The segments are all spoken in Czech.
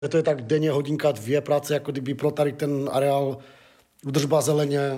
To je tak denně hodinka, 2 práce, jako kdyby pro tady ten areál, údržba zeleně,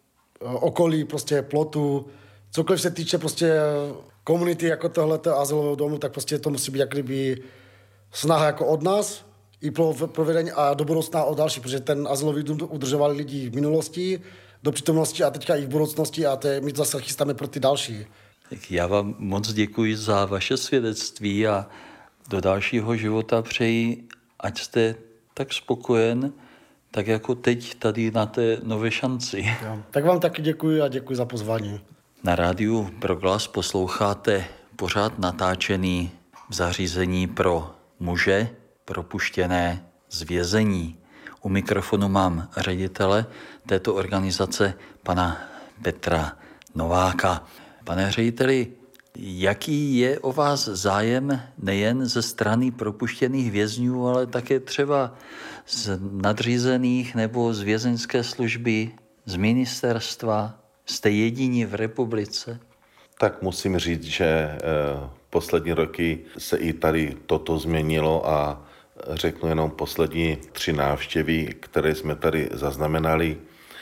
okolí, prostě plotu, cokoliv se týče prostě komunity jako tohleto azylového domu, tak prostě to musí být jak kdyby snaha jako od nás i pro provedení a do budoucna od další, protože ten azylový dům udržovali lidi v minulosti, do přítomnosti a teďka i v budoucnosti a my to zase chystáme pro ty další. Tak já vám moc děkuji za vaše svědectví a do dalšího života přeji, ať jste tak spokojen, tak jako teď tady na té Nové Šanci. Jo. Tak vám taky děkuji a děkuji za pozvání. Na rádiu Proglas posloucháte pořád natáčený v zařízení pro muže propuštěné z vězení. U mikrofonu mám ředitele této organizace, pana Petra Nováka. Pane řediteli, jaký je o vás zájem nejen ze strany propuštěných vězňů, ale také třeba z nadřízených nebo z vězeňské služby, z ministerstva? Jste jediní v republice? Tak musím říct, že poslední roky se i tady toto změnilo a řeknu jenom poslední 3 návštěvy, které jsme tady zaznamenali.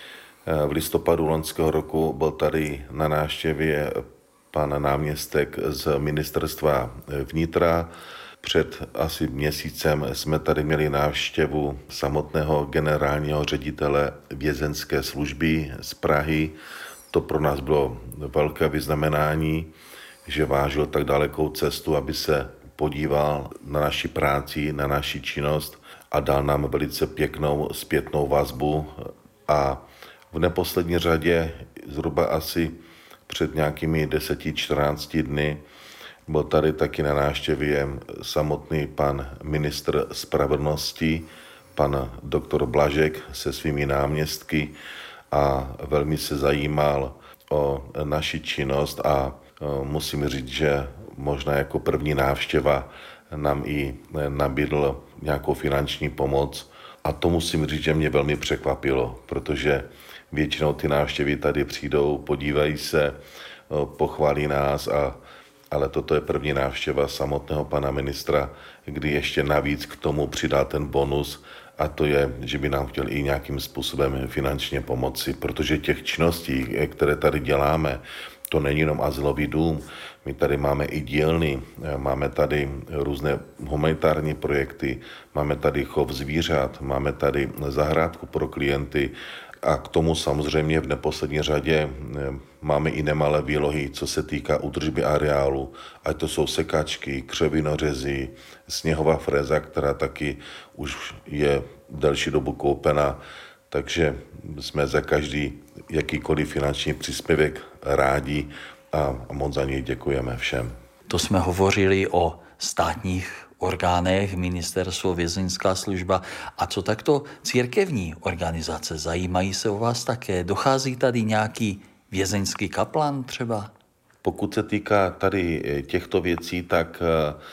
V listopadu loňského roku byl tady na návštěvě pan náměstek z ministerstva vnitra. Před asi měsícem jsme tady měli návštěvu samotného generálního ředitele vězeňské služby z Prahy. To pro nás bylo velké vyznamenání, že vážil tak dalekou cestu, aby se podíval na naši práci, na naši činnost a dal nám velice pěknou zpětnou vazbu. A v neposlední řadě zhruba asi před nějakými 10-14 dny byl tady taky na návštěvě samotný pan ministr spravedlnosti, pan doktor Blažek se svými náměstky a velmi se zajímal o naši činnost a musím říct, že možná jako první návštěva nám i nabídl nějakou finanční pomoc a to musím říct, že mě velmi překvapilo, protože většinou ty návštěvy tady přijdou, podívají se, pochválí nás, ale toto je první návštěva samotného pana ministra, kdy ještě navíc k tomu přidá ten bonus a to je, že by nám chtěl i nějakým způsobem finančně pomoci, protože těch činností, které tady děláme, to není jenom azylový dům, my tady máme i dílny, máme tady různé humanitární projekty, máme tady chov zvířat, máme tady zahrádku pro klienty a k tomu samozřejmě v neposlední řadě máme i nemalé výlohy, co se týká údržby areálu, ať to jsou sekačky, křevinořezy, sněhová fréza, která taky už je delší dobu koupena, takže jsme za každý jakýkoliv finanční příspěvek rádi a moc za něj děkujeme všem. To jsme hovořili o státních orgánech, ministerstvo, vězeňská služba. A co takto církevní organizace? Zajímají se o vás také? Dochází tady nějaký vězeňský kaplan třeba? Pokud se týká tady těchto věcí, tak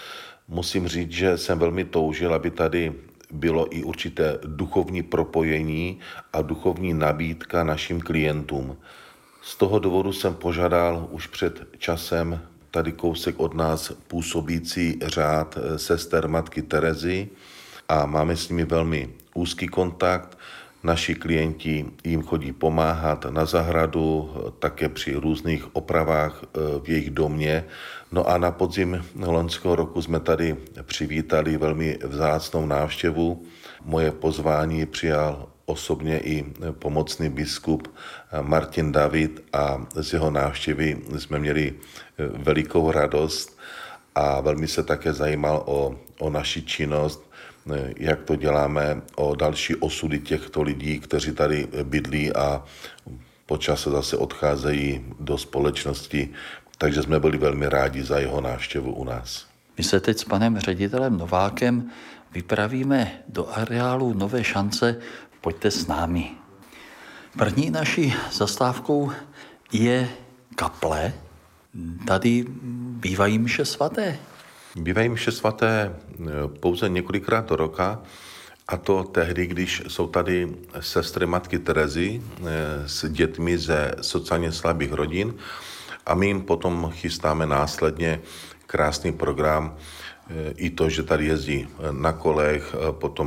musím říct, že jsem velmi toužil, aby tady bylo i určité duchovní propojení a duchovní nabídka našim klientům. Z toho důvodu jsem požádal už před časem tady kousek od nás působící řád sester matky Terezy a máme s nimi velmi úzký kontakt. Naši klienti jim chodí pomáhat na zahradu, také při různých opravách v jejich domě. No a na podzim loňského roku jsme tady přivítali velmi vzácnou návštěvu. Moje pozvání přijal osobně i pomocný biskup Martin David a z jeho návštěvy jsme měli velikou radost a velmi se také zajímal o naši činnost, jak to děláme, o další osudy těchto lidí, kteří tady bydlí a po čase zase odcházejí do společnosti, takže jsme byli velmi rádi za jeho návštěvu u nás. My se teď s panem ředitelem Novákem vypravíme do areálu Nové Šance. Pojďte s námi. První naší zastávkou je kaple. Tady bývají mše svaté. Bývají mše svaté pouze několikrát do roka, a to tehdy, když jsou tady sestry matky Terezy s dětmi ze sociálně slabých rodin a my jim potom chystáme následně krásný program I to, že tady jezdí na kolech, potom